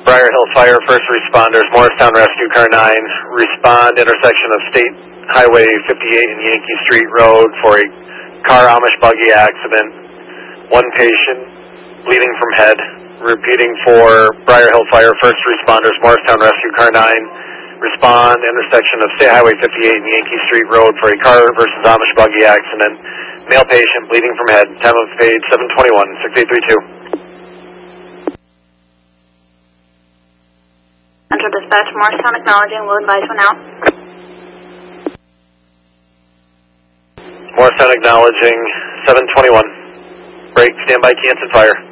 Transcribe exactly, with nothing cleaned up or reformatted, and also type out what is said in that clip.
Briar Hill Fire, first responders, Morristown Rescue Car nine, respond intersection of State Highway fifty-eight and Yankee Street Road for a car Amish buggy accident. One patient bleeding from head. Repeating for Briar Hill Fire, first responders, Morristown Rescue Car nine, respond intersection of State Highway fifty-eight and Yankee Street Road for a car versus Amish buggy accident. Male patient bleeding from head. Time of page seven twenty-one, six eight three two. Central Dispatch, Morristown acknowledging, will advise when out. Morristown acknowledging, seven twenty-one. Break, standby, cancel, fire.